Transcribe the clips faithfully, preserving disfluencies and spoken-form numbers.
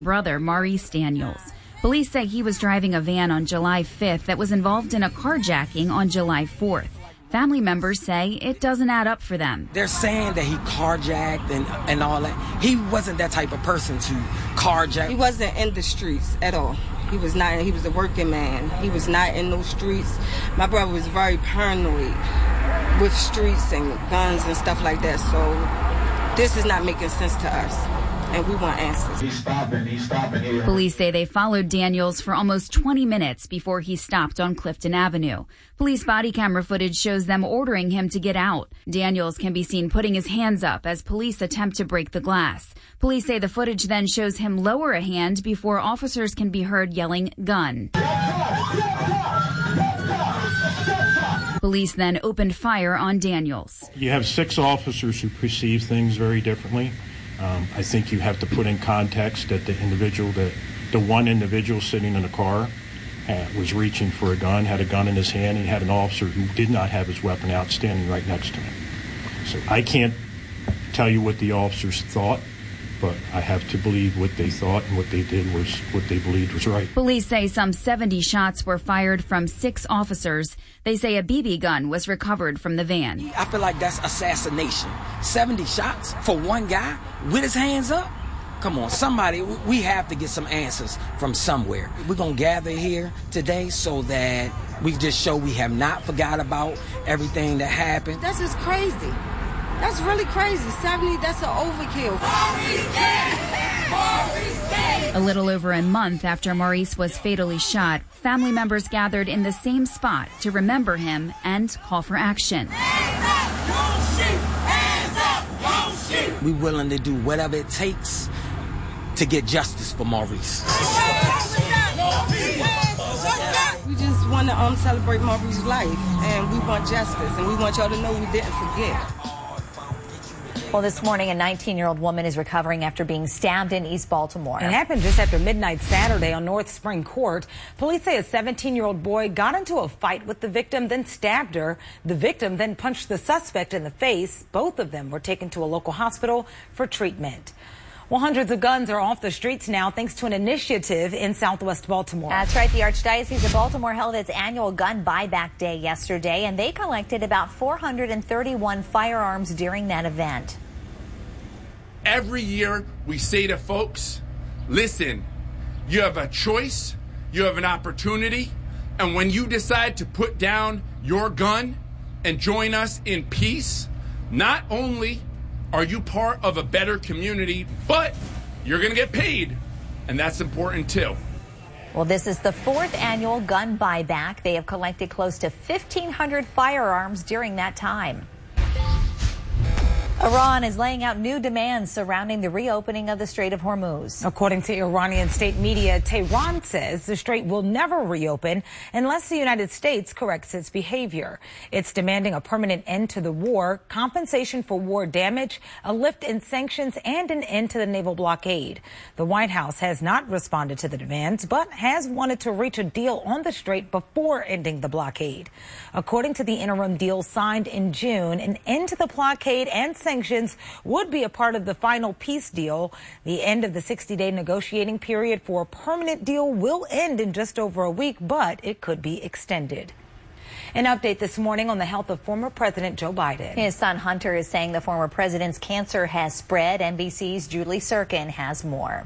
brother, Maurice Daniels. Police say he was driving a van on July fifth that was involved in a carjacking on July fourth. Family members say it doesn't add up for them. They're saying that he carjacked and, and all that. He wasn't that type of person to carjack. He wasn't in the streets at all. He was not. He was a working man. He was not in those streets. My brother was very paranoid with streets and guns and stuff like that. So this is not making sense to us, and we want answers. He's stopping. He's stopping here. Police say they followed Daniels for almost twenty minutes before he stopped on Clifton Avenue. Police body camera footage shows them ordering him to get out. Daniels can be seen putting his hands up as police attempt to break the glass. Police say the footage then shows him lower a hand before officers can be heard yelling, "Gun." Police then opened fire on Daniels. You have six officers who perceive things very differently. Um, I think you have to put in context that the individual, that the one individual sitting in the car uh, was reaching for a gun, had a gun in his hand, and had an officer who did not have his weapon out standing right next to him. So I can't tell you what the officers thought, but I have to believe what they thought, and what they did was what they believed was right. Police say some seventy shots were fired from six officers. They say a B B gun was recovered from the van. I feel like that's assassination. seventy shots for one guy with his hands up? Come on, somebody, we have to get some answers from somewhere. We're going to gather here today so that we just show we have not forgot about everything that happened. That's just crazy. That's really crazy. seventy, that's an overkill. A little over a month after Maurice was fatally shot, family members gathered in the same spot to remember him and call for action. Hands up, don't shoot! Hands up, don't shoot! We're willing to do whatever it takes to get justice for Maurice. We just want to um, celebrate Maurice's life, and we want justice, and we want y'all to know we didn't forget. Well, this morning, a nineteen-year-old woman is recovering after being stabbed in East Baltimore. It happened just after midnight Saturday on North Spring Court. Police say a seventeen-year-old boy got into a fight with the victim, then stabbed her. The victim then punched the suspect in the face. Both of them were taken to a local hospital for treatment. Well, hundreds of guns are off the streets now thanks to an initiative in Southwest Baltimore. That's right. The Archdiocese of Baltimore held its annual gun buyback day yesterday, and they collected about four hundred thirty-one firearms during that event. Every year we say to folks, listen, you have a choice, you have an opportunity, and when you decide to put down your gun and join us in peace, not only are you part of a better community, but you're going to get paid, and that's important too. Well, this is the fourth annual gun buyback. They have collected close to fifteen hundred firearms during that time. Iran is laying out new demands surrounding the reopening of the Strait of Hormuz. According to Iranian state media, Tehran says the strait will never reopen unless the United States corrects its behavior. It's demanding a permanent end to the war, compensation for war damage, a lift in sanctions, and an end to the naval blockade. The White House has not responded to the demands, but has wanted to reach a deal on the strait before ending the blockade. According to the interim deal signed in June, an end to the blockade and sanctions Sanctions would be a part of the final peace deal. The end of the sixty-day negotiating period for a permanent deal will end in just over a week, but it could be extended. An update this morning on the health of former President Joe Biden. His son Hunter is saying the former president's cancer has spread. N B C's Julie Sirkin has more.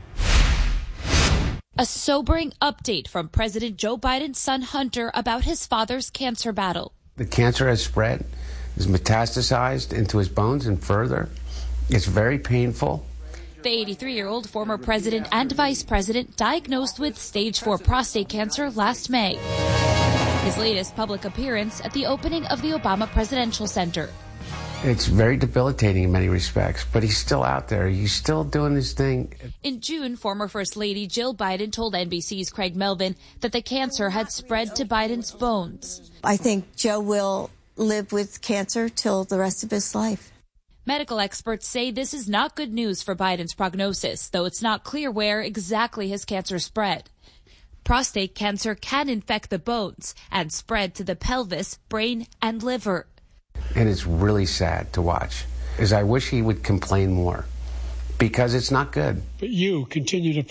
A sobering update from President Joe Biden's son Hunter about his father's cancer battle. The cancer has spread, is metastasized into his bones and further. It's very painful. The eighty-three-year-old former president and vice president diagnosed with stage four prostate cancer last May. His latest public appearance at the opening of the Obama Presidential Center. It's very debilitating in many respects, but he's still out there. He's still doing his thing. In June, former First Lady Jill Biden told N B C's Craig Melvin that the cancer had spread to Biden's bones. I think Joe will live with cancer till the rest of his life. Medical experts say this is not good news for Biden's prognosis, though it's not clear where exactly his cancer spread. Prostate cancer can infect the bones and spread to the pelvis, brain, and liver. And it's really sad to watch, as I wish he would complain more. because it's not good. But you continue to